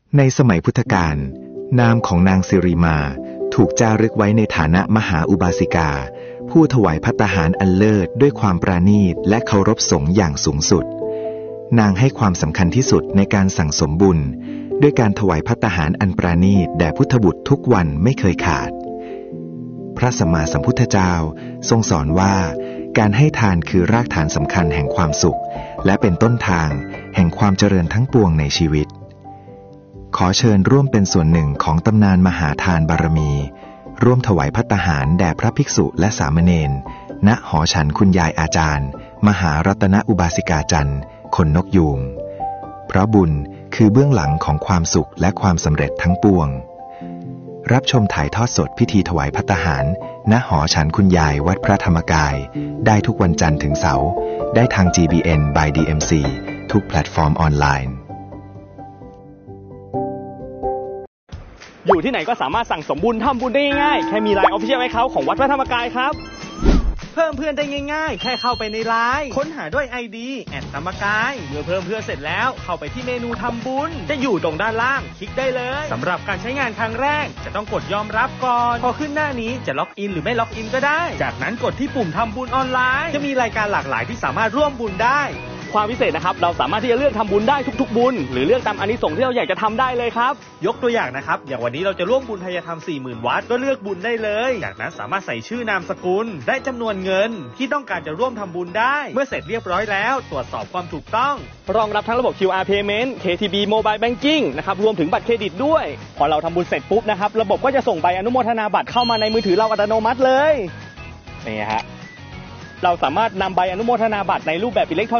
ในสมัยพุทธกาลนามของนางสิริมาถูกจารึกไว้ในฐานะมหาอุบาสิกาผู้ถวายภัตตาหารอันเลิศด้วยความปราณีตและเคารพสงฆ์อย่างสูงสุดนางให้ความสำคัญที่สุดในการสั่งสมบุญด้วยการถวายภัตตาหารอันปราณีตแด่พุทธบุตรทุกวันไม่เคยขาดพระสัมมาสัมพุทธเจ้าทรงสอนว่าการให้ทานคือรากฐานสำคัญแห่งความสุขและเป็นต้นทางแห่งความเจริญทั้งปวงในชีวิตขอเชิญร่วมเป็นส่วนหนึ่งของตำนานมหาทานบารมีร่วมถวายภัตตาหารแด่พระภิกษุและสามเณรณหอฉันคุณยายอาจารย์มหารัตนอุบาสิกาจันทร์คนนกยูงเพราะบุญคือเบื้องหลังของความสุขและความสำเร็จทั้งปวงรับชมถ่ายทอดสดพิธีถวายภัตตาหารณหอฉันคุณยายวัดพระธรรมกายได้ทุกวันจันทร์ถึงเสาร์ได้ทาง GBN by DMC ทุกแพลตฟอร์มออนไลน์อยู่ที่ไหนก็สามารถสั่งสมบุญทำบุญได้ง่ายๆแค่มี LINE Official Account ของวัดพระธรรมกายครับเพิ่มเพื่อนได้ง่ายๆแค่เข้าไปใน LINE ค้นหาด้วย ID ธรรมกายเมื่อเพิ่มเพื่อนเสร็จแล้วเข้าไปที่เมนูทำบุญจะอยู่ตรงด้านล่างคลิกได้เลยสำหรับการใช้งานครั้งแรกจะต้องกดยอมรับก่อนพอขึ้นหน้านี้จะล็อกอินหรือไม่ล็อกอินก็ได้จากนั้นกดที่ปุ่มทำบุญออนไลน์จะมีรายการหลากหลายที่สามารถร่วมบุญได้ความพิเศษนะครับเราสามารถที่จะเลือกทำบุญได้ทุกๆบุญหรือเลือกตามอานิสงส์ที่เราอยากจะทำได้เลยครับยกตัวอย่างนะครับอย่างวันนี้เราจะร่วมบุญทายธรรม 40,000 วัตต์ก็เลือกบุญได้เลยจากนั้นสามารถใส่ชื่อนามสกุลได้จำนวนเงินที่ต้องการจะร่วมทำบุญได้เมื่อเสร็จเรียบร้อยแล้วตรวจสอบความถูกต้องรองรับทั้งระบบ QR Payment KTB Mobile Banking นะครับรวมถึงบัตรเครดิตด้วยพอเราทำบุญเสร็จปุ๊บนะครับระบบก็จะส่งใบอนุโมทนาบัตรเข้ามาในมือถือเราอัตโนมัติเลยนี่ฮะเราสามารถนำใบอนุโมทนาบัตรในรูปแบบอิเล็กทรอนิกส์